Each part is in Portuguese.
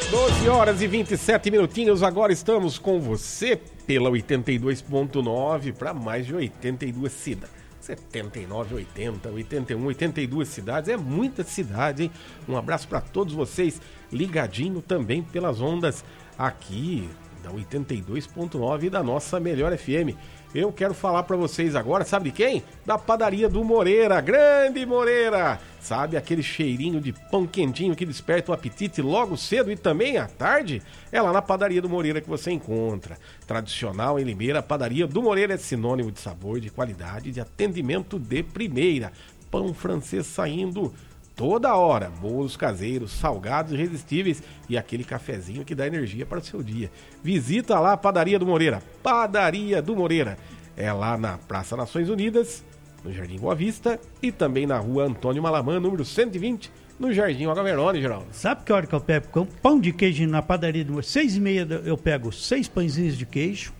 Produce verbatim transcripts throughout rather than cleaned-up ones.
doze horas e vinte e sete minutinhos, agora estamos com você pela oitenta e dois ponto nove para mais de oitenta e duas cidades. setenta e nove, oitenta, oitenta e um, oitenta e duas cidades, é muita cidade, hein? Um abraço para todos vocês, ligadinho também pelas ondas aqui da oitenta e dois ponto nove e da nossa Melhor F M. Eu quero falar para vocês agora, sabe de quem? Da padaria do Moreira, grande Moreira! Sabe aquele cheirinho de pão quentinho que desperta o apetite logo cedo e também à tarde? É lá na padaria do Moreira que você encontra. Tradicional em Limeira, a padaria do Moreira é sinônimo de sabor, de qualidade, de atendimento de primeira. Pão francês saindo toda hora, bolos caseiros, salgados irresistíveis e aquele cafezinho que dá energia para o seu dia. Visita lá a Padaria do Moreira, Padaria do Moreira. É lá na Praça Nações Unidas, no Jardim Boa Vista e também na Rua Antônio Malamã, número cento e vinte, no Jardim Água Verone, Geraldo. Sabe que hora que eu pego um pão de queijo na Padaria do Moreira? Seis e meia eu pego seis pãezinhos de queijo.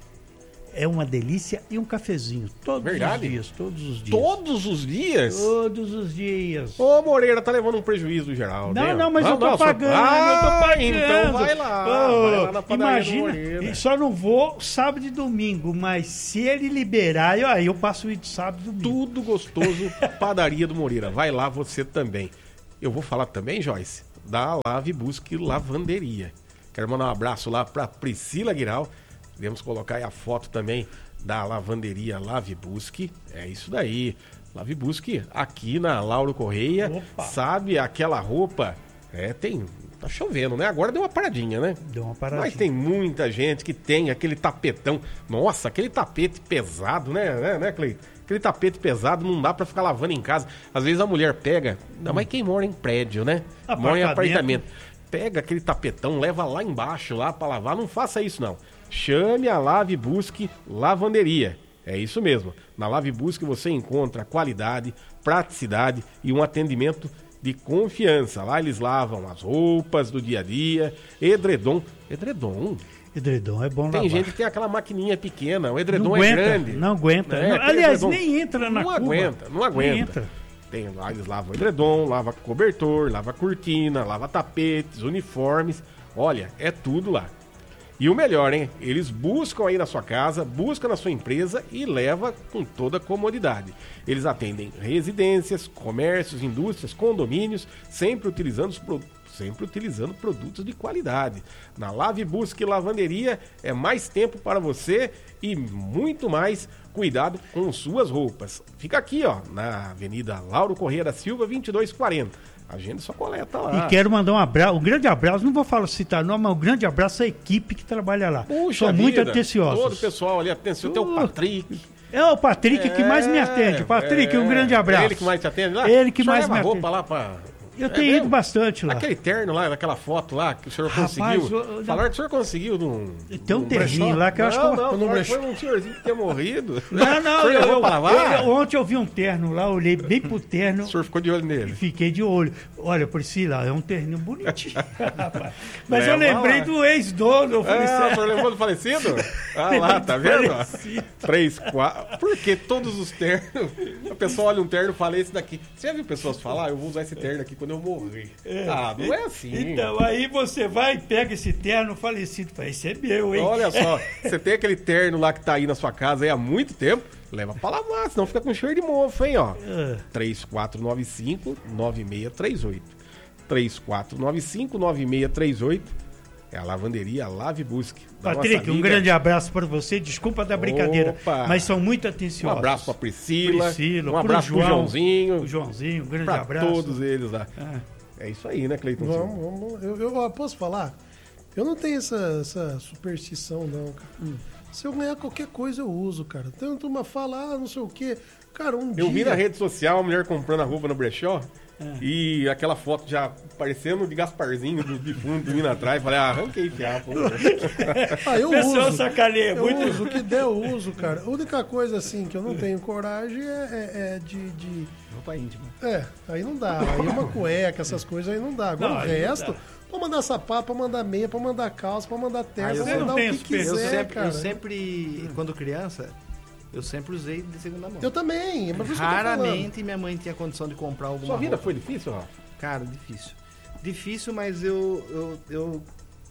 É uma delícia e um cafezinho. Todos Verdade? os dias, todos os dias. Todos os dias? Todos os dias. Ô, Moreira, tá levando um prejuízo geral. Não, né? não, mas não, eu tô não, pagando, só... ah, eu tô pagando. Então vai lá, oh, vai lá na padaria imagina, do Moreira. Só não vou sábado e domingo, mas se ele liberar, eu, aí eu passo ir de sábado e domingo. Tudo gostoso, Padaria do Moreira. Vai lá você também. Eu vou falar também, Joyce, da Lave Busque Lavanderia. Quero mandar um abraço lá pra Priscila Guiral. Podemos colocar aí a foto também da lavanderia Lave Busque. É isso daí. Lave Busque aqui na Lauro Correia. Opa. Sabe aquela roupa? É, tem... Tá chovendo, né? Agora deu uma paradinha, né? Deu uma paradinha. Mas tem muita gente que tem aquele tapetão. Nossa, aquele tapete pesado, né, né, né, Cleiton? Aquele tapete pesado não dá pra ficar lavando em casa. Às vezes a mulher pega... Não, mas quem mora em prédio, né? Apartamento. Mora em apartamento. Pega aquele tapetão, leva lá embaixo, lá pra lavar. Não faça isso, não. Chame a Lave Busque Lavanderia. É isso mesmo. Na Lave Busque você encontra qualidade, praticidade e um atendimento de confiança. Lá eles lavam as roupas do dia a dia, edredom. Edredom? Edredom é bom Tem lavar. gente que tem aquela maquininha pequena, o edredom não é aguenta, grande. Não aguenta. É, não, aliás, edredom, nem entra na Não cuba. aguenta, não aguenta. Nem entra. Tem, lá eles lavam edredom, lava cobertor, lava cortina, lava tapetes, uniformes. Olha, é tudo lá. E o melhor, hein? Eles buscam aí na sua casa, buscam na sua empresa e leva com toda a comodidade. Eles atendem residências, comércios, indústrias, condomínios, sempre utilizando os produtos. Sempre utilizando produtos de qualidade. Na Lave Busque Lavanderia é mais tempo para você e muito mais cuidado com suas roupas. Fica aqui, ó, na Avenida Lauro Correia da Silva, vinte e dois quarenta. A gente só coleta lá. E quero mandar um abraço, um grande abraço, não vou falar citar não, mas um grande abraço à equipe que trabalha lá. Puxa São vida, muito atenciosos. todo o pessoal ali atencioso, tem o Patrick. É o Patrick é, que mais me atende. Patrick, é, um grande abraço. É ele que mais te atende lá? Ele que mais leva me a roupa atende. lá pra... Eu é tenho mesmo? ido bastante lá. Aquele terno lá, daquela foto lá que o senhor Rapaz, conseguiu. eu- eu- Falaram que o senhor conseguiu num. Tem um num terninho brechó. lá que eu acho que Não, eu- não, eu não não, brechó. foi um senhorzinho que tinha morrido. Não, O não, senhor eu, levou eu, pra lavar? eu- ontem eu vi um terno lá, olhei bem pro terno. O senhor ficou de olho nele. Fiquei de olho. Olha, Priscila, é um terninho bonitinho. rapaz. Mas Leva eu lembrei lá. do ex-dono. Eu falei, Ah, o "Sério?" senhor lembrou do falecido? Ah lá, tá vendo? Falecido. Três, quatro. Porque todos os ternos. A pessoa olha um terno e fala esse daqui. Você já viu pessoas falar? Ah, eu vou usar esse terno aqui quando eu morrer. Ah, não é assim. Então, aí você vai e pega esse terno falecido. Fala, esse é meu, hein? Olha só, você tem aquele terno lá que tá aí na sua casa aí há muito tempo, leva pra lavar, senão fica com cheiro de mofo, hein, ó. É. três quatro nove cinco, nove seis três oito. três quatro nove cinco, nove seis três oito. É a lavanderia Lave Busque. da Patrick, nossa um amiga. grande abraço para você. Desculpa da brincadeira, Opa. mas são muito Um atenciosos. abraço pra Priscila, Priscila, um pro abraço João, pro Joãozinho, O Joãozinho, um grande pra abraço. todos eles lá. É. É isso aí, né, Cleiton? Vamos, vamos. Eu, eu, eu posso falar? Eu não tenho essa, essa superstição, não, cara. Hum. Se eu ganhar qualquer coisa, eu uso, cara. Tanto uma fala, ah, não sei o quê. Cara, um dia... Eu vi na rede social a mulher comprando a roupa no brechó e aquela foto já parecendo de Gasparzinho do defunto vindo atrás. Falei, ah, arranquei fiapo. Ah, eu Pessoal uso. sacaneia Eu muito. uso, o que der eu uso, cara. A única coisa, assim, que eu não tenho coragem é, é- é de... de... Roupa íntima. É, aí não dá. Aí uma cueca, essas coisas aí não dá. Agora Não, o aí não resto... dá. Pra mandar sapato, pra mandar meia, pra mandar calça, pra mandar terno, Ah, eu pra não mandar tenho o que super- Eu quiser, sempre, cara. eu sempre, quando criança, eu sempre usei de segunda mão. Eu também, mas por isso que eu tô falando. Raramente minha mãe tinha condição de comprar alguma Sua vida roupa. foi difícil, Rafa? Cara, difícil. Difícil, mas eu, eu, eu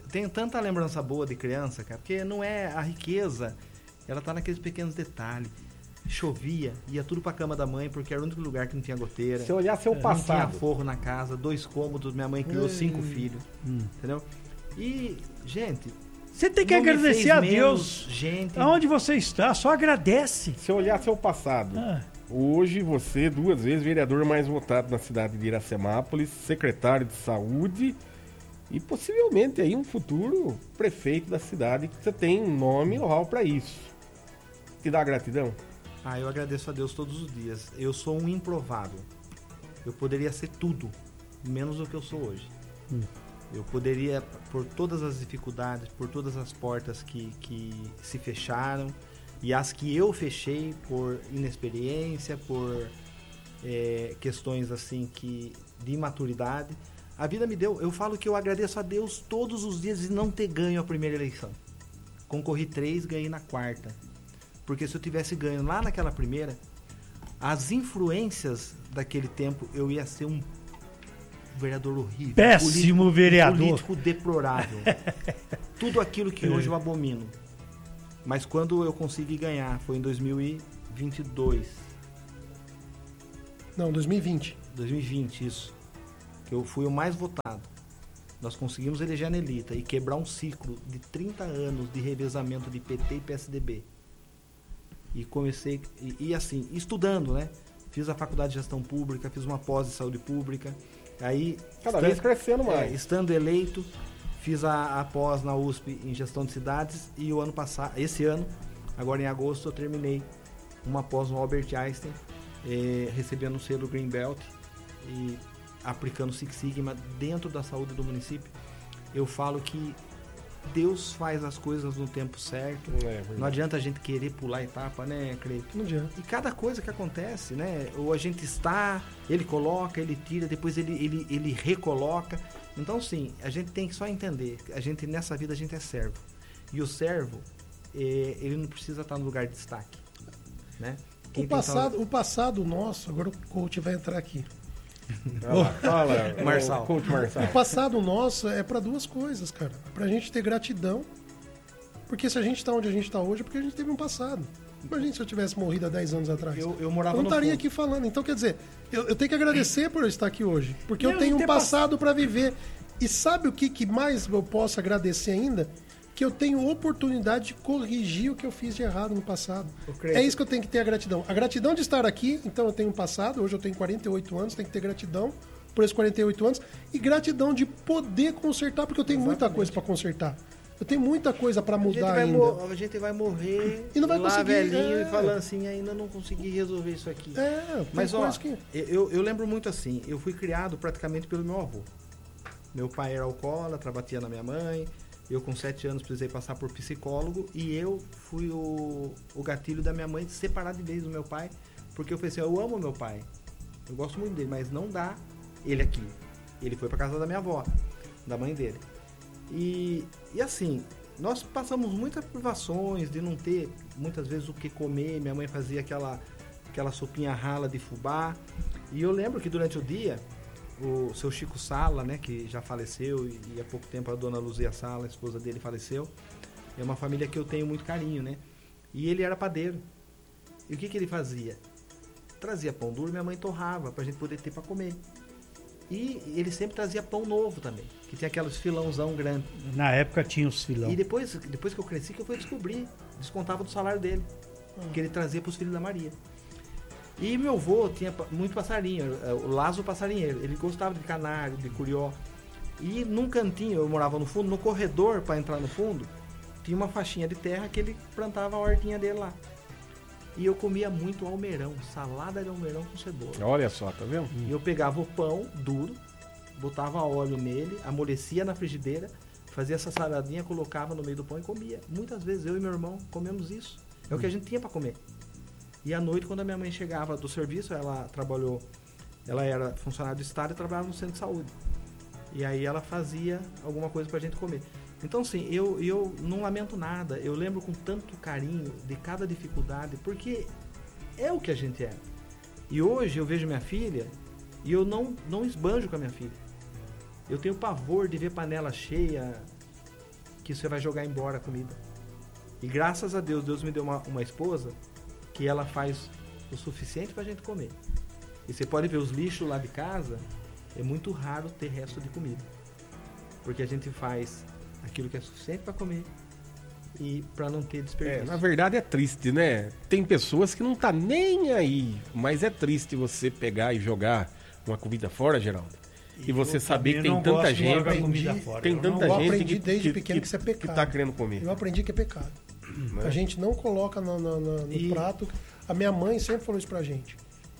tenho tanta lembrança boa de criança, cara, porque não é a riqueza, ela tá naqueles pequenos detalhes. Chovia, ia tudo pra cama da mãe, porque era o único lugar que não tinha goteira. Se olhar seu Não passado. tinha forro na casa, dois cômodos, minha mãe criou Hum. cinco filhos, Hum. entendeu? E, gente... Você tem que não me agradecer fez a menos Deus. gente. Aonde você está, só agradece. Se olhar seu passado. Ah, Hoje você, duas vezes, vereador mais votado na cidade de Iracemápolis, secretário de saúde e possivelmente aí um futuro prefeito da cidade, que você tem um nome e know-how pra isso. Te dá gratidão? Ah, eu agradeço a Deus todos os dias. Eu sou um improvável. Eu poderia ser tudo, menos o que eu sou hoje. Hum. Eu poderia, por todas as dificuldades, por todas as portas que, que se fecharam, e as que eu fechei por inexperiência, por é, questões assim que de imaturidade, a vida me deu. Eu falo que eu agradeço a Deus todos os dias de não ter ganho a primeira eleição. Concorri três, ganhei na quarta. Porque se eu tivesse ganho lá naquela primeira, as influências daquele tempo, eu ia ser um vereador horrível. Péssimo político, vereador. Político deplorável. Tudo aquilo que hoje eu abomino. Mas quando eu consegui ganhar, foi em dois mil e vinte e dois. Não, dois mil e vinte. dois mil e vinte, isso. Que eu fui o mais votado. Nós conseguimos eleger a Nelita e quebrar um ciclo de trinta anos de revezamento de P T e P S D B. E comecei, e, e assim, estudando, né? Fiz a faculdade de gestão pública, fiz uma pós de saúde pública. Aí, Cada estan- vez crescendo é, mais. estando eleito, fiz a, a pós na U S P em gestão de cidades e o ano passado, esse ano, agora em agosto, eu terminei uma pós no Albert Einstein, eh, recebendo o selo Green Belt e aplicando Six Sigma dentro da saúde do município. Eu falo que Deus faz as coisas no tempo certo. É, verdade. Não adianta a gente querer pular etapa, né, Cleito? Não adianta. E cada coisa que acontece, né? Ou a gente está, ele coloca, ele tira, depois ele, ele, ele recoloca. Então, sim, a gente tem que só entender. A gente, nessa vida, a gente é servo. E o servo, eh, ele não precisa estar no lugar de destaque, né? Quem O tem passado, o passado nosso, agora o coach vai entrar aqui. Fala, fala, Marçal. o coach Marçal. O passado nosso é pra duas coisas, cara. Pra gente ter gratidão. Porque se a gente tá onde a gente tá hoje, é porque a gente teve um passado. Imagina se eu tivesse morrido há dez anos atrás. Eu, eu morava Eu não no estaria fundo. aqui falando. Então, quer dizer, eu, eu tenho que agradecer por eu estar aqui hoje. Porque eu Deus tenho um ter passado pra viver. E sabe o que, que mais eu posso agradecer ainda? Que eu tenho oportunidade de corrigir o que eu fiz de errado no passado. Eu creio. É isso que eu tenho que ter a gratidão. A gratidão de estar aqui, então eu tenho um passado, hoje eu tenho quarenta e oito anos, tenho que ter gratidão por esses quarenta e oito anos. E gratidão de poder consertar, porque eu tenho muita coisa pra consertar. Eu tenho muita coisa pra A gente, mudar vai ainda. mo- a gente vai morrer E não vai lá conseguir, velhinho é. e falando assim, ainda não consegui resolver isso aqui. É, tem Mas ó, coisa que... eu, eu lembro muito assim, eu fui criado praticamente pelo meu avô. Meu pai era alcoólatra, batia na minha mãe. Eu com sete anos precisei passar por psicólogo e eu fui o, o gatilho da minha mãe de separar de vez do meu pai, porque eu pensei, eu amo meu pai, eu gosto muito dele, mas não dá ele aqui. Ele foi para casa da minha avó, da mãe dele. E, e assim, nós passamos muitas privações de não ter muitas vezes o que comer. Minha mãe fazia aquela, aquela sopinha rala de fubá. E eu lembro que durante o dia, o seu Chico Sala, né, que já faleceu, e, e há pouco tempo a dona Luzia Sala, a esposa dele, faleceu. É uma família que eu tenho muito carinho, né? E ele era padeiro. E o que, que ele fazia? Trazia pão duro, minha mãe torrava pra gente poder ter pra comer. E ele sempre trazia pão novo também, que tinha aqueles filãozão grande. Na época tinha os filão. E depois, depois que eu cresci, que eu fui descobrir, descontava do salário dele, que ele trazia pros filhos da Maria. E meu avô tinha pa- muito passarinho, eh, o Lázaro passarinheiro. Ele gostava de canário, de curió. E num cantinho, eu morava no fundo, no corredor para entrar no fundo, tinha uma faixinha de terra que ele plantava a hortinha dele lá. E eu comia muito almeirão, salada de almeirão com cebola. Olha só, tá vendo? E eu pegava o pão duro, botava óleo nele, amolecia na frigideira, fazia essa saladinha, colocava no meio do pão e comia. Muitas vezes eu e meu irmão comemos isso. É o que a gente tinha para comer. E à noite, quando a minha mãe chegava do serviço, ela trabalhou, ela era funcionária do estado e trabalhava no centro de saúde. E aí ela fazia alguma coisa pra gente comer. Então, sim, eu, eu não lamento nada. Eu lembro com tanto carinho de cada dificuldade, porque é o que a gente é. E hoje eu vejo minha filha e eu não, não esbanjo com a minha filha. Eu tenho pavor de ver panela cheia, que você vai jogar embora a comida. E graças a Deus, Deus me deu uma, uma esposa que ela faz o suficiente pra gente comer. E você pode ver os lixos lá de casa, é muito raro ter resto de comida. Porque a gente faz aquilo que é suficiente para comer e para não ter desperdício. É, na verdade é triste, né? Tem pessoas que não tá nem aí, mas é triste você pegar e jogar uma comida fora, Geraldo. E, e você saber que tem tanta gente, comida fora. tem tanta eu gente aprendi que, desde que, pequeno que, que isso é pecado. que tá querendo comer. Eu aprendi que é pecado. Né? A gente não coloca no, no, no, no E- prato. A minha mãe sempre falou isso pra gente.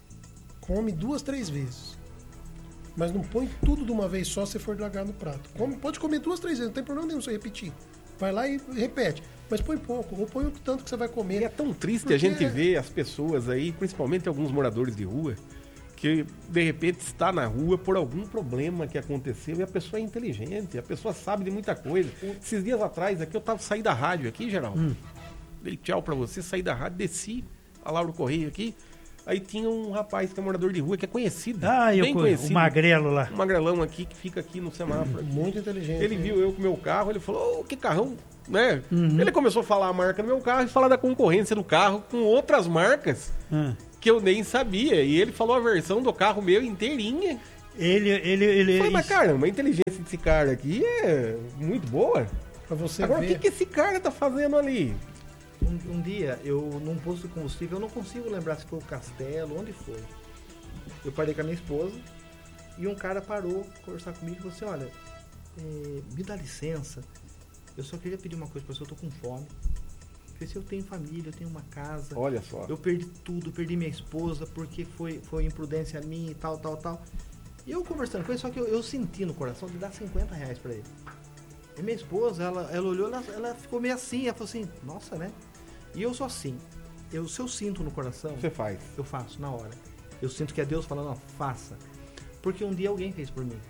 Come duas, três vezes. Mas não põe tudo de uma vez só se for largar no prato. Come, pode comer duas, três vezes, não tem problema nenhum você repetir. Vai lá e repete. Mas põe pouco, ou põe o tanto que você vai E comer. é tão triste Porque a gente é- ver as pessoas aí, principalmente alguns moradores de rua, que de repente está na rua por algum problema que aconteceu e a pessoa é inteligente, a pessoa sabe de muita coisa. Esses dias atrás aqui eu tava saí da rádio aqui, Geraldo. Hum. Dei tchau pra você, saí da rádio, desci a Lauro Correia aqui. Aí tinha um rapaz que é morador de rua, que é conhecido. Ah, eu bem conheço. conhecido. O magrelo lá. Um magrelão aqui que fica aqui no semáforo. aqui. Muito inteligente. Ele hein? viu eu com o meu carro, ele falou, ô, que carrão, né? Uhum. Ele começou a falar a marca do meu carro e falar da concorrência do carro com outras marcas Ah. que eu nem sabia. E ele falou a versão do carro meu inteirinha. Ele, ele, ele. Eu falei, mas isso- caramba, a inteligência desse cara aqui é muito boa. Pra você Agora, o ver. que, que esse cara tá fazendo ali? Um, um dia, eu num posto de combustível, eu não consigo lembrar se foi o Castelo, onde foi. Eu parei com a minha esposa e um cara parou conversar comigo e falou assim, olha, eh, me dá licença, eu só queria pedir uma coisa pra você, eu tô com fome. Porque se eu tenho família, eu tenho uma casa, Olha só. eu perdi tudo, perdi minha esposa porque foi, foi imprudência minha e tal, tal, tal. E eu conversando com ele, só que eu, eu senti no coração de dar cinquenta reais pra ele. E minha esposa, ela, ela olhou, ela, ela ficou meio assim, ela falou assim, nossa, né? E eu sou assim. Eu, se eu sinto no coração, Você faz. eu faço na hora. Eu sinto que é Deus falando, ó, faça. Porque um dia alguém fez por mim.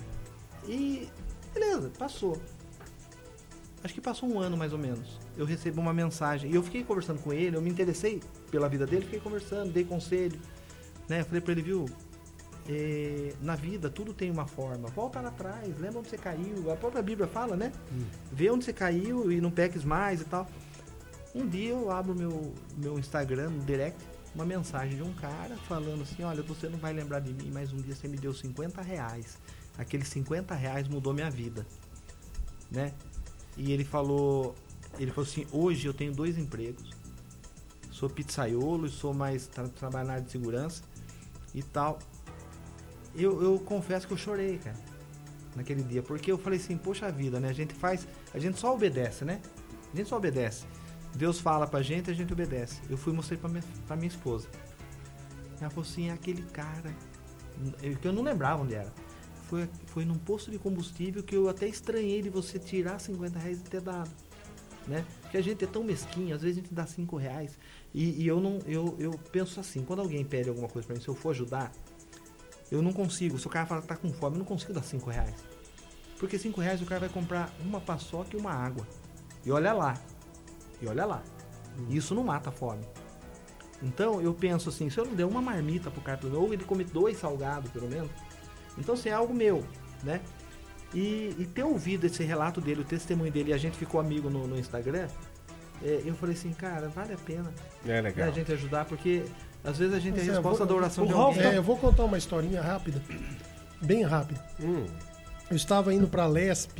E beleza, passou. Acho que passou um ano mais ou menos. Eu recebi uma mensagem. E eu fiquei conversando com ele, eu me interessei pela vida dele, fiquei conversando, dei conselho. Né? Falei pra ele, viu? eh, na vida tudo tem uma forma. Volta lá atrás, lembra onde você caiu. A própria Bíblia fala, né? Hum. Vê onde você caiu e não peques mais e tal. Um dia eu abro meu, meu Instagram, no direct, uma mensagem de um cara falando assim, olha, você não vai lembrar de mim, mas um dia você me deu cinquenta reais. Aqueles cinquenta reais mudou minha vida. Né? E ele falou, ele falou assim, hoje eu tenho dois empregos. Sou pizzaiolo e sou mais, tra trabalho na área de segurança e tal. Eu, eu confesso que eu chorei, cara, naquele dia, porque eu falei assim, poxa vida, né? A gente faz, a gente só obedece, né? A gente só obedece. Deus fala pra gente, a gente obedece. Eu fui e mostrei pra minha, pra minha esposa. Ela falou assim, é aquele cara, eu, que eu não lembrava onde era. Foi, foi num posto de combustível que eu até estranhei de você tirar cinquenta reais e ter dado. Né? Porque a gente é tão mesquinho, às vezes a gente dá cinco reais. E, e eu não, eu, eu penso assim, quando alguém pede alguma coisa pra mim, se eu for ajudar, eu não consigo. Se o cara fala que tá com fome, eu não consigo dar cinco reais. Porque cinco reais o cara vai comprar uma paçoca e uma água. E olha lá. E olha lá. Isso não mata a fome. Então eu penso assim, se eu não der uma marmita pro cara, ou ele come dois salgados pelo menos, então assim, é algo meu, né? E, e ter ouvido esse relato dele, o testemunho dele, e a gente ficou amigo no, no Instagram, é, eu falei assim, cara, vale a pena, É né, legal. a gente ajudar, porque às vezes a gente Mas é é, a resposta eu vou- da oração o de Ralph alguém. É, eu vou contar uma historinha rápida, bem rápida. Hum, Eu estava indo pra Lesp.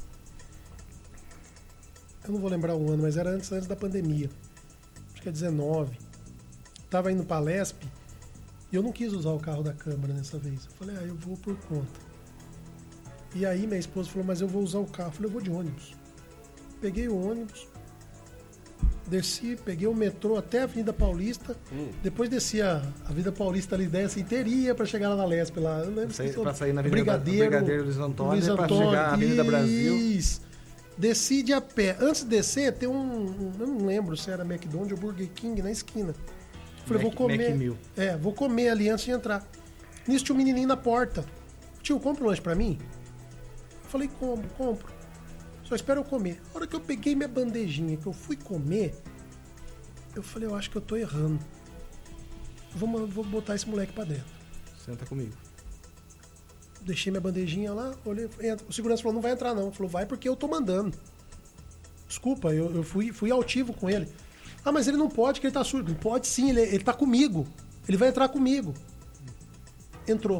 Eu não vou lembrar o ano, mas era antes, antes da pandemia. Acho que é dezenove. Estava indo pra Lesp e eu não quis usar o carro da Câmara nessa vez. Eu falei, ah, eu vou por conta. E aí minha esposa falou, mas eu vou usar o carro. Eu falei, eu vou de ônibus. Peguei o ônibus, desci, peguei o metrô até a Avenida Paulista. hum. Depois desci a a Avenida Paulista ali, desce inteirinha pra chegar lá na Lesp. Lá. Eu lembro, Sair- esqueci o- pra sair na Avenida Brigadeiro, Brigadeiro Luiz Antônio, Luiz pra Antônio, chegar na Avenida Brasil. Isso. Desci de a pé. Antes de descer, tem um, um- eu não lembro se era McDonald's ou Burger King na esquina. Falei, Mac- vou comer. Macmill. É, vou comer ali antes de entrar. Nisso tinha um menininho na porta. Tio, compra um lanche pra mim? Eu falei, como, compro. Só espera eu comer. A hora que eu peguei minha bandejinha, que eu fui comer, eu falei, eu acho que eu tô errando. Vou, ma- vou botar esse moleque pra dentro. Senta comigo. Deixei minha bandejinha lá, olhei, entra. O segurança falou, não vai entrar não. Falou, vai porque eu tô mandando. Desculpa, eu, eu fui, fui altivo com ele. Ah, mas ele não pode, que ele tá surdo. Pode sim, ele, ele tá comigo. Ele vai entrar comigo. Entrou.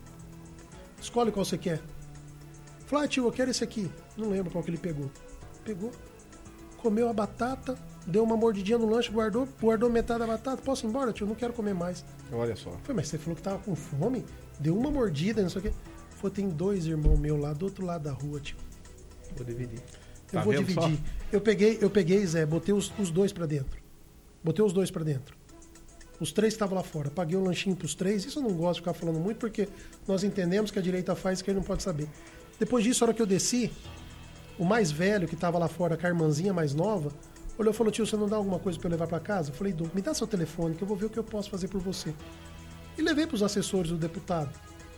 Escolhe qual você quer. Falei, ah, tio, eu quero esse aqui. Não lembro qual que ele pegou. Pegou, comeu a batata, deu uma mordidinha no lanche, guardou, guardou metade da batata. Posso ir embora, tio? Não quero comer mais. Olha só. Falei, mas você falou que tava com fome? Deu uma mordida, não sei o quê. Falei, tem dois irmãos meus lá do outro lado da rua, tio. Vou dividir. Eu Tá vou vendo dividir. só? Eu peguei, eu peguei, Zé, botei os, os dois pra dentro. Botei os dois pra dentro. Os três estavam lá fora. Paguei o lanchinho pros três. Isso eu não gosto de ficar falando muito, porque nós entendemos que a direita faz que ele não pode saber. Depois disso, a hora que eu desci, o mais velho, que tava lá fora, com a irmãzinha mais nova, olhou e falou, tio, você não dá alguma coisa pra eu levar pra casa? Eu falei, Dom, me dá seu telefone, que eu vou ver o que eu posso fazer por você. E levei pros assessores do deputado.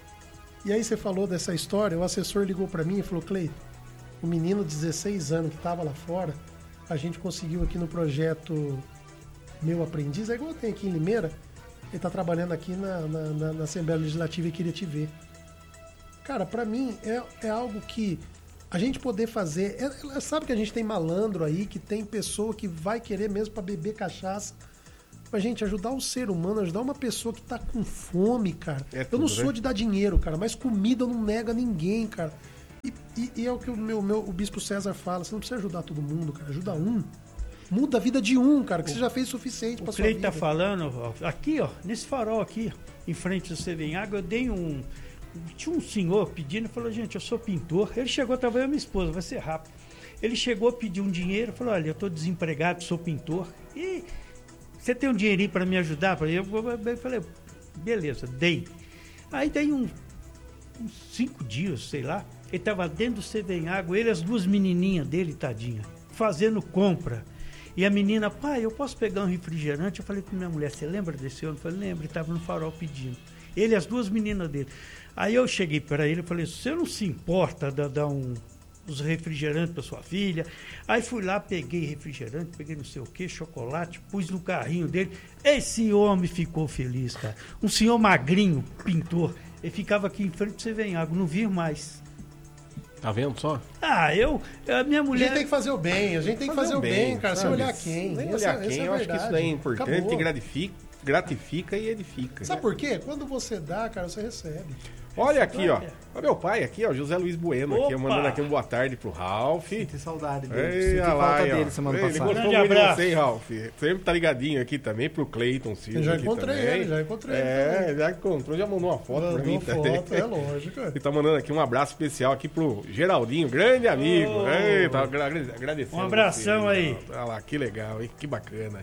E aí você falou dessa história, o assessor ligou pra mim e falou, Cleiton, o menino de dezesseis anos que tava lá fora, a gente conseguiu aqui no projeto Meu Aprendiz, é igual tem aqui em Limeira, ele tá trabalhando aqui na, na, na, na Assembleia Legislativa e queria te ver. Cara, pra mim é, é algo que a gente poder fazer... É, é, sabe que a gente tem malandro aí, que tem pessoa que vai querer mesmo pra beber cachaça. Pra gente ajudar o ser humano, ajudar uma pessoa que tá com fome, cara. É eu tudo, não sou né? de dar dinheiro, cara, mas comida eu não nega a ninguém, cara. E, e, e é o que o, meu, meu, o Bispo César fala, você não precisa ajudar todo mundo, cara, ajuda um. Muda a vida de um, cara, que você já fez o suficiente pra O sua Cleiton vida. tá falando, ó, aqui, ó, nesse farol aqui, em frente do Cedem Água, eu dei um... Tinha um senhor pedindo, falou, gente, eu sou pintor. Ele chegou, tava eu e minha esposa, vai ser rápido. Ele chegou, pediu um dinheiro, falou, olha, eu tô desempregado, sou pintor. E você tem um dinheirinho para me ajudar? Eu falei, beleza, dei. Aí daí um, uns cinco dias, sei lá, ele tava dentro do Cedem Água, ele e as duas menininhas dele, tadinha, fazendo compra. E a menina, pai, eu posso pegar um refrigerante? Eu falei pra minha mulher, você lembra desse homem? Eu falei, lembro, ele tava no farol pedindo. Ele e as duas meninas dele. Aí eu cheguei para ele e falei, você não se importa de dar um, uns refrigerantes para sua filha? Aí fui lá, peguei refrigerante, peguei não sei o que, chocolate, pus no carrinho dele. Esse homem ficou feliz, cara. Um senhor magrinho, pintor. Ele ficava aqui em frente, você vem água, não vi mais. Tá vendo só? Ah, eu, a minha A mulher... gente tem que fazer o bem, a gente tem que fazer, o bem, cara, sem sabe? olhar quem. Sem Essa- olhar quem, essa é a eu acho que isso daí é verdade. importante, Acabou. gratifica, gratifica e edifica. Sabe por quê? Quando você dá, cara, você recebe. Olha aqui, ó. Olha. Ó, meu pai aqui, ó, José Luiz Bueno, aqui, Opa! mandando aqui um boa tarde pro Ralf. Senti saudade dele. Ei, Senti olha lá, falta aí, ó. dele semana Ele passada. gostou Grande muito de abraço. você, hein, Ralf. Sempre tá ligadinho aqui também pro Cleiton Silva. Eu já aqui encontrei também. ele, já encontrei É, ele já encontrou, já mandou uma foto pra mim Mandou também. foto, é lógico. E tá mandando aqui um abraço especial aqui pro Geraldinho, grande amigo. Oh. Ei, tá agra- agradecendo. Um abração você, aí. Olha lá, que legal, hein? Que bacana.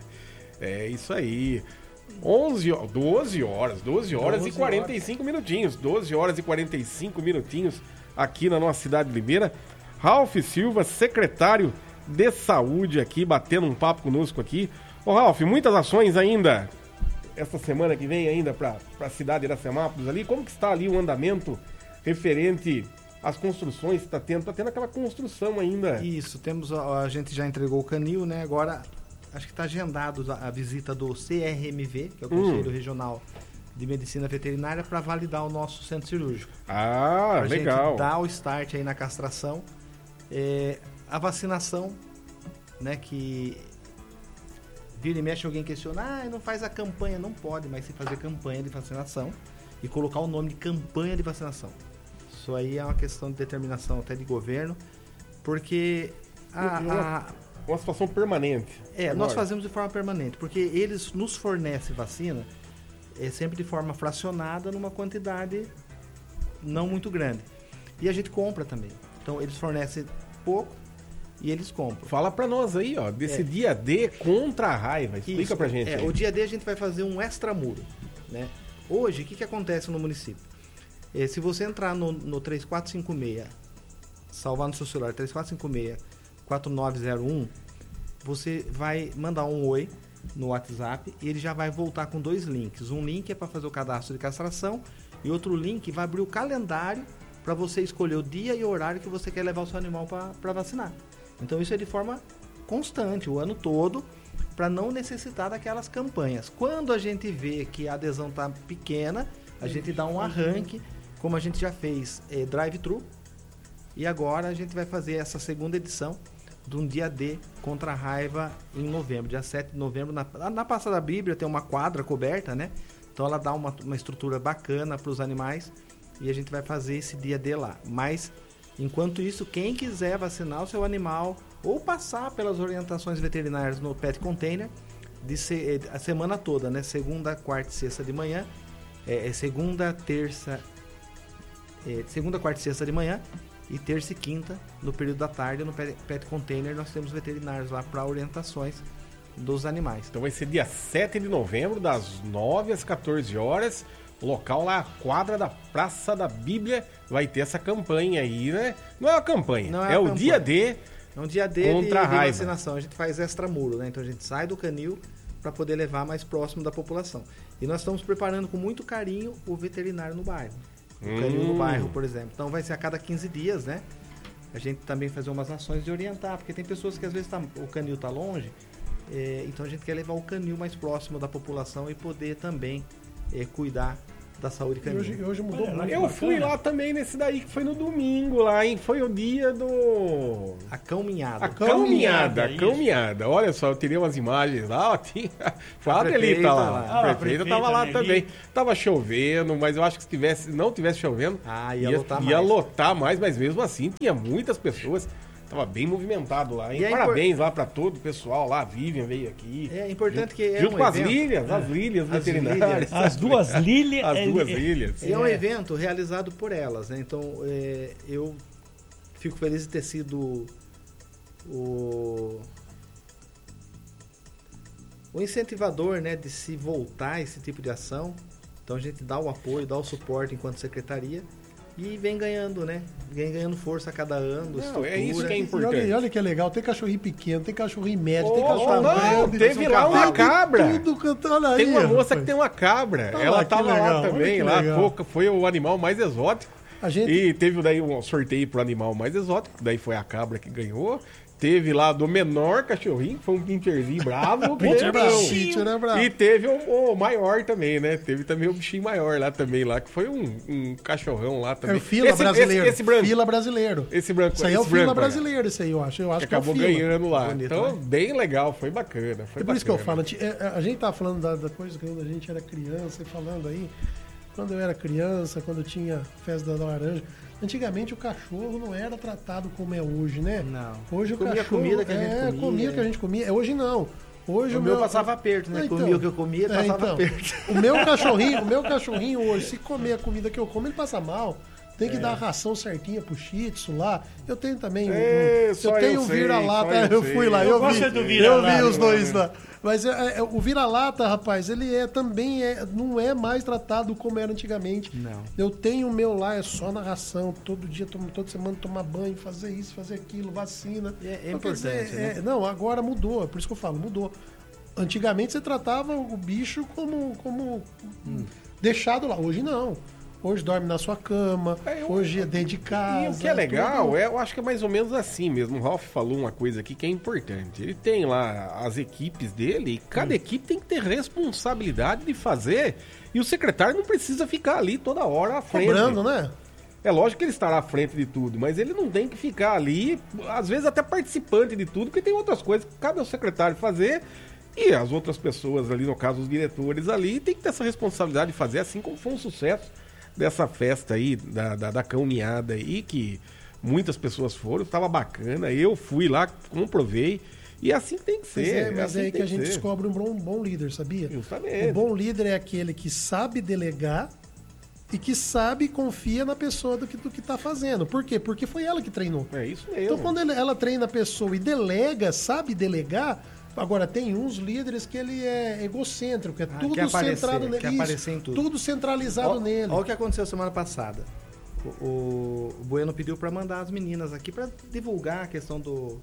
É isso aí. onze, ho- doze horas, doze horas doze e quarenta e cinco minutinhos. doze horas e quarenta e cinco minutinhos aqui na nossa cidade de Limeira. Ralf Silva, secretário de saúde aqui, batendo um papo conosco aqui. Ô Ralf, muitas ações ainda essa semana que vem ainda para a cidade de Iracemápolis ali. Como que está ali o andamento referente às construções? Está tendo, tá tendo aquela construção ainda. Isso, temos a, a gente já entregou o canil, né? Agora acho que está agendado a, a visita do C R M V, que é o Conselho Regional de Medicina Veterinária, para validar o nosso centro cirúrgico. Ah, Pra legal. gente dar o start aí na castração. É, a vacinação, né? Que vira e mexe alguém questiona, ah, não faz a campanha. Não pode mais se fazer campanha de vacinação e colocar o nome de campanha de vacinação. Isso aí é uma questão de determinação até de governo, porque a, a, Uma situação permanente. é, Agora. nós fazemos de forma permanente, porque eles nos fornecem vacina é, sempre de forma fracionada numa quantidade não muito grande. E a gente compra também. Então eles fornecem pouco e eles compram. Fala pra nós aí, ó, desse É. dia D contra a raiva. Explica Isso. pra gente. É, aí. o dia D a gente vai fazer um extramuro, né? Hoje, o que, que acontece no município? É, se você entrar no, no três quatro cinco seis, salvar no seu celular três quatro cinco seis, quatro nove zero um, você vai mandar um oi no WhatsApp e ele já vai voltar com dois links. Um link é para fazer o cadastro de castração e outro link vai abrir o calendário para você escolher o dia e o horário que você quer levar o seu animal para vacinar. Então isso é de forma constante, o ano todo, para não necessitar daquelas campanhas. Quando a gente vê que a adesão está pequena, a gente dá um arranque, como a gente já fez é, drive-thru, e agora a gente vai fazer essa segunda edição de um dia D contra a raiva em novembro, dia sete de novembro. Na, na Praça da Bíblia tem uma quadra coberta, né? Então ela dá uma, uma estrutura bacana para os animais e a gente vai fazer esse dia D lá. Mas, enquanto isso, quem quiser vacinar o seu animal ou passar pelas orientações veterinárias no Pet Container, de se, a semana toda, né? Segunda, quarta e sexta de manhã, é, é segunda, terça, é, segunda, quarta e sexta de manhã e terça e quinta, no período da tarde, no Pet, Pet Container, nós temos veterinários lá para orientações dos animais. Então vai ser dia sete de novembro, das nove às quatorze horas. O local lá, a quadra da Praça da Bíblia, vai ter essa campanha aí, né? Não é uma campanha, Não é, é uma o campanha. dia D É um dia D de, contra a de raiva. vacinação. A gente faz extramuro, né? Então a gente sai do canil para poder levar mais próximo da população. E nós estamos preparando com muito carinho o veterinário no bairro. O Hum. canil no bairro, por exemplo. Então vai ser a cada quinze dias, né? A gente também fazer umas ações de orientar, porque tem pessoas que às vezes tá, o canil tá longe, é, então a gente quer levar o canil mais próximo da população e poder também é, cuidar da saúde E canil. hoje, hoje mudou Olha lá, muito. Eu fui lá também nesse daí, que foi no domingo lá, hein? Foi o dia do... A caminhada. A caminhada, a isso. caminhada. Olha só, eu teria umas imagens lá, ó, tinha... Foi a A Adelita prefeita lá. lá. A Ah, a prefeita prefeita tava lá Nelly. também. Tava chovendo, mas eu acho que se tivesse, não tivesse chovendo, Ah, ia ia, lotar ia mais. lotar mais, mas mesmo assim tinha muitas pessoas. Tava bem movimentado lá, hein? E é Parabéns lá pra todo o pessoal lá. A Vivian veio aqui. É importante que é Junto um com as evento. lílias, as lílias As veterinárias. As duas Lílias. As é- duas é- lílias. E é um É. evento realizado por elas, né? Então, é, eu fico feliz de ter sido o, o incentivador, né, de se voltar a esse tipo de ação. Então, a gente dá o apoio, dá o suporte enquanto secretaria e vem ganhando, né? Vem ganhando força a cada ano, Não, estrutura. é isso que é E importante. olha, e olha que é legal, tem cachorrinho pequeno, tem cachorrinho médio, tem Oh, cachorro não, grande. teve tem lá uma cavalo, cabra. Tudo cantando aí. Tem uma moça rapaz. que tem uma cabra. Olha Ela lá, que tava legal, lá olha também. que Lá legal. foi, foi o animal mais exótico. A gente- E teve daí um sorteio pro animal mais exótico. Daí foi a cabra que ganhou. Teve lá do menor cachorrinho, que foi um pincherzinho bravo. que Pincher é bravo, ganhou. Pincher é bravo. E teve o, o maior também, né? Teve também o bichinho maior lá também, lá, que foi um, um cachorrão lá É também. o fila esse, brasileiro. Esse, esse branco. Fila brasileiro. Esse branco. Isso aí é o esse fila branco, brasileiro, isso aí, eu acho. Eu acho Que que, é o acabou fila. ganhando lá. Bonito, Então, né? bem legal, foi bacana. Foi É por isso que eu bacana. falo, ti- é, a gente tava falando da, da coisa quando a gente era criança e falando aí, quando eu era criança, quando tinha festa da laranja, antigamente o cachorro não era tratado como é hoje, né? Não. Hoje o Comia cachorro comida que a gente é, comia, comia que a é. gente comia. Hoje não. Hoje O meu passava aperto, né? Ah, então. Comia o que eu comia, É, passava então. aperto. O meu cachorrinho, o meu cachorrinho hoje, se comer a comida que eu como, ele passa mal. Tem É. que dar a ração certinha pro Shih Tzu lá. Eu tenho também um, É, um- só eu tenho eu um sei, vira-lata, só eu eu sei. fui lá, Eu eu, gosto vi. é do Eu vira-lata, vi os dois né? lá. Mas é, é, o vira-lata, rapaz, ele é também é, não é mais tratado como era antigamente. Não. Eu tenho o meu lá, é só na ração, todo dia, tomo- toda semana tomar banho, fazer isso, fazer aquilo, vacina. É- é Então, quer importante, né? é- não, agora mudou, é por isso que eu falo, mudou. Antigamente você tratava o bicho como, como deixado lá. Hoje não. Hoje dorme na sua cama, É, eu- hoje é dentro de casa. E o que é legal, tudo. é, eu acho que é mais ou menos assim mesmo. O Ralph falou uma coisa aqui que é importante. Ele tem lá as equipes dele e cada Hum. equipe tem que ter responsabilidade de fazer. E o secretário não precisa ficar ali toda hora à frente. Cobrando, né? É lógico que ele estará à frente de tudo, mas ele não tem que ficar ali, às vezes até participante de tudo, porque tem outras coisas que cabe ao secretário fazer. E as outras pessoas ali, no caso os diretores ali, tem que ter essa responsabilidade de fazer, assim como foi um sucesso dessa festa aí, da, da, da caminhada aí, que muitas pessoas foram, estava bacana, eu fui lá, comprovei, e assim tem que Pois ser. é, mas assim é aí que tem a gente ser. descobre um bom, bom líder, sabia? Justamente. O bom líder é aquele que sabe delegar e que sabe e confia na pessoa do que, do que tá fazendo. Por quê? Porque foi ela que treinou. É isso mesmo. Então, quando ele- ela treina a pessoa e delega, sabe delegar. Agora, tem uns líderes que ele é egocêntrico, é Ah, tudo quer aparecer, centrado nele. quer Isso, aparecer em tudo. tudo centralizado Ó- nele. Olha o que aconteceu semana passada. O, o- o Bueno pediu para mandar as meninas aqui para divulgar a questão do.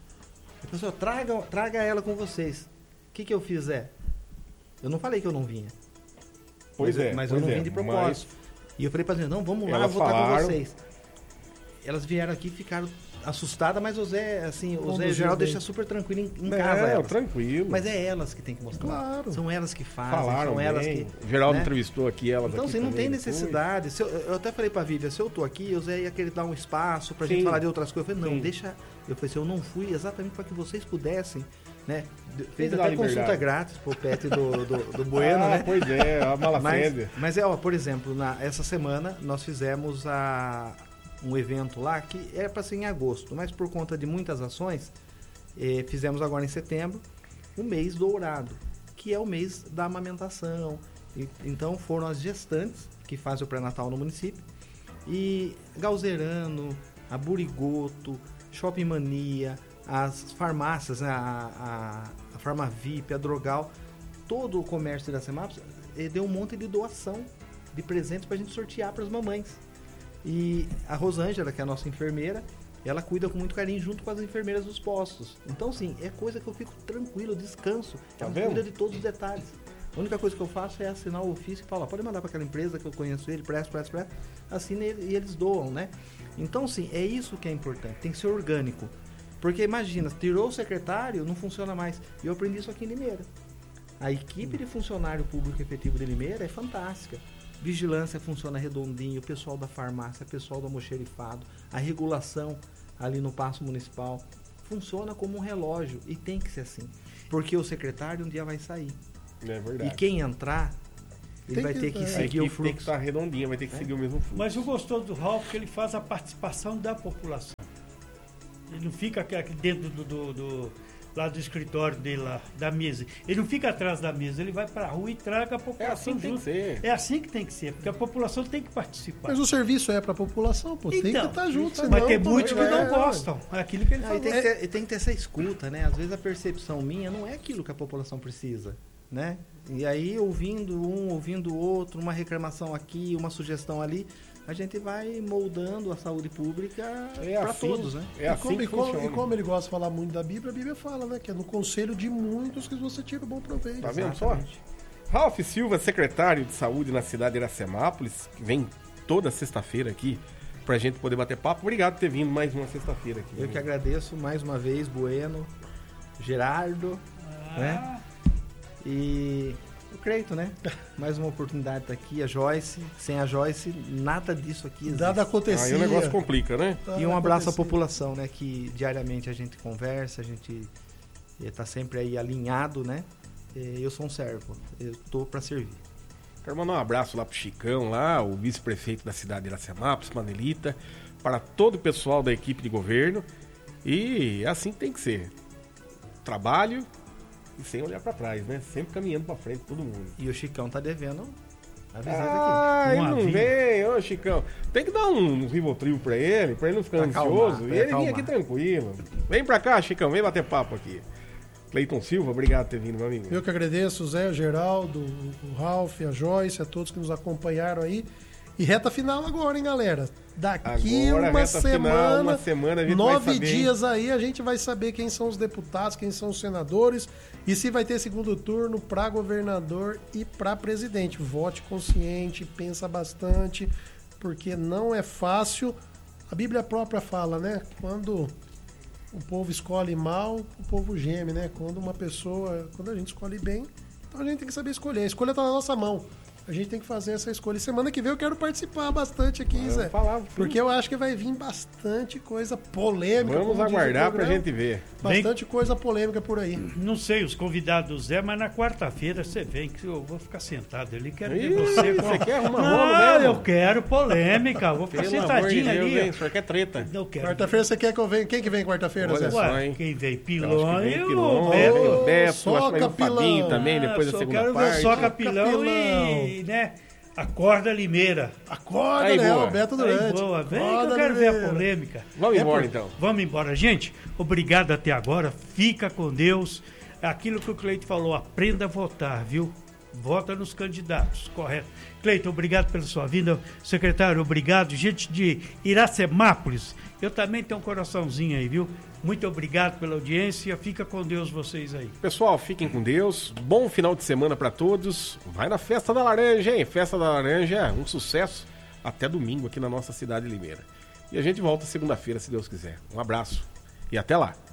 Ele falou assim, ó, traga, traga ela com vocês. O que, que eu fiz é? Eu não falei que eu não vinha. Pois mas, é, Mas pois eu não é, vim de propósito. E eu falei para eles, não, vamos lá, eu Elas vou estar com falaram. vocês. elas vieram aqui e ficaram assustadas, mas o Zé, assim, o Zé Conduziu geral bem. deixa super tranquilo em, em É, casa elas. tranquilo. Mas é elas que tem que mostrar. Claro. São elas que fazem, Falaram são elas bem. que... O Geraldo né? entrevistou aqui elas Então, aqui assim, não também tem depois. necessidade. Se eu, eu até falei pra Vivian, se eu tô aqui, o Zé ia querer dar um espaço pra Sim. gente falar de outras coisas. Eu falei, não, Sim. deixa... Eu falei assim, eu não fui exatamente para que vocês pudessem, né? De- Fez que dar até liberdade. consulta grátis pro pet do, do, do Bueno, ah, né? pois é, a mala Mas, fede. mas é, ó, por exemplo, na, essa semana nós fizemos a, um evento lá que era para ser em agosto, mas por conta de muitas ações, eh, fizemos agora em setembro o mês dourado, que é o mês da amamentação. E, então foram as gestantes que fazem o pré-natal no município, e Galzerano, a Burigoto, Shopping Mania, as farmácias, né, a, a, a Farmavip, a Drogal, todo o comércio da Semapos eh, deu um monte de doação de presentes para a gente sortear para as mamães. E a Rosângela, que é a nossa enfermeira, ela cuida com muito carinho junto com as enfermeiras dos postos. Então, sim, é coisa que eu fico tranquilo, descanso. Tá Ela vendo? cuida de todos os detalhes. A única coisa que eu faço é assinar o ofício e falar, pode mandar para aquela empresa que eu conheço ele, presta, presta, presta, assina ele, e eles doam, né? Então, sim, é isso que é importante, tem que ser orgânico. Porque imagina, tirou o secretário, não funciona mais. E eu aprendi isso aqui em Limeira. A equipe de funcionário público efetivo de Limeira é fantástica. Vigilância funciona redondinho, o pessoal da farmácia, o pessoal do almoxerifado, a regulação ali no Paço Municipal funciona como um relógio, e tem que ser assim. Porque o secretário um dia vai sair. É verdade. E quem entrar, ele Tem vai que- ter que é. a seguir equipe o tem que fluxo. estar redondinha, vai ter que seguir o mesmo fluxo. Mas o gostoso do Ralph é que ele faz a participação da população. Ele não fica aqui, aqui dentro do, do, do- lá do escritório dele, lá, da mesa. Ele não fica atrás da mesa, ele vai pra rua e traga a É população assim que tem que junto. ser. É assim que tem que ser, porque a população tem que participar. Mas o serviço é pra população, pô. tem que Então, estar junto. Mas senão, tem pô, muitos que é, não é, gostam. É aquilo que ele Ah, falou. e tem, que ter, e tem que ter essa escuta, né? Às vezes a percepção minha não é aquilo que a população precisa, né? E aí, ouvindo um, ouvindo o outro, uma reclamação aqui, uma sugestão ali, a gente vai moldando a saúde pública É para assim, todos, né? É E assim como, que e, como, funciona. e como ele gosta de falar muito da Bíblia, a Bíblia fala, né? Que é no conselho de muitos que você tira o bom proveito. Tá vendo só? Exatamente. Ralph Silva, secretário de saúde na cidade de Iracemápolis, que vem toda sexta-feira aqui pra gente poder bater papo. Obrigado por ter vindo mais uma sexta-feira aqui. Eu que agradeço mais uma vez, Bueno, Gerardo, né? E o Creito, né? Mais uma oportunidade tá aqui, a Joyce. Sem a Joyce, nada disso aqui existe. Nada acontecia. Aí o negócio complica, né? Nada E um abraço à acontecia. população, né? Que diariamente a gente conversa, a gente está sempre aí alinhado, né? E eu sou um servo, eu tô para servir. Quero mandar um abraço lá pro Chicão, lá, o vice-prefeito da cidade de Iracemápolis, Manelita, para todo o pessoal da equipe de governo. E é assim que tem que ser. Trabalho e sem olhar para trás, né? Sempre caminhando para frente, todo mundo. E o Chicão tá devendo avisado Ah, Um ele não aviso. vem, ô Chicão. Tem que dar um Rivotril pra ele, pra ele não ficar Pra acalmar, ansioso. pra E ele vir acalmar. aqui tranquilo. Vem pra cá, Chicão, vem bater papo aqui. Cleiton Silva, obrigado por ter vindo, meu amigo. Eu que agradeço, o Zé, o Geraldo, o Ralf, a Joyce, a todos que nos acompanharam aí. E reta final agora, hein, galera? Daqui Agora, uma reta final, semana, uma semana a gente vai nove saber, hein? dias aí, a gente vai saber quem são os deputados, quem são os senadores e se vai ter segundo turno para governador e para presidente. Vote consciente, pensa bastante, porque não é fácil. A Bíblia própria fala, né? Quando o povo escolhe mal, o povo geme, né? Quando uma pessoa, quando a gente escolhe bem, então a gente tem que saber escolher. A escolha está na nossa mão. A gente tem que fazer essa escolha. E semana que vem eu quero participar bastante aqui, Vamos Zé. falar, sim. Porque eu acho que vai vir bastante coisa polêmica. Vamos como diz o aguardar pra programa. gente ver. Bastante coisa polêmica por aí. Não sei os convidados do Zé, mas na quarta-feira você vem, que eu vou ficar sentado ali. Quero ver Ih, você. você quer arrumar Não, rolo mesmo? eu quero polêmica. Vou ficar Pelo amor de sentadinho Deus, ali. hein? O senhor quer treta. Não quero. Quarta-feira você quer que eu venha? Quem que vem quarta-feira, Olha Zé? só, Ué, hein? quem vem? Eu acho Pilão que vem e Pilão, o vem Beto. o Beto, acho que vai Soca vir o Fabinho Pilão. também, depois Ah, da só segunda quero parte. ver só Capilão Capilão. e, né, Acorda Limeira. Acorda, Aí, né? boa. O Beto Aí, Durante. boa, vem que Acorda, eu quero ver a Limeira. polêmica. Vamos É embora, por- então. Vamos embora. Gente, obrigado até agora. Fica com Deus. Aquilo que o Cleito falou, aprenda a votar, viu? Vota nos candidatos, correto. Cleito, obrigado pela sua vinda. Secretário, obrigado. Gente de Iracemápolis, eu também tenho um coraçãozinho aí, viu? Muito obrigado pela audiência. Fica com Deus vocês aí. Pessoal, fiquem com Deus. Bom final de semana pra todos. Vai na Festa da Laranja, hein? Festa da Laranja é um sucesso até domingo aqui na nossa cidade de Limeira. E a gente volta segunda-feira, se Deus quiser. Um abraço e até lá.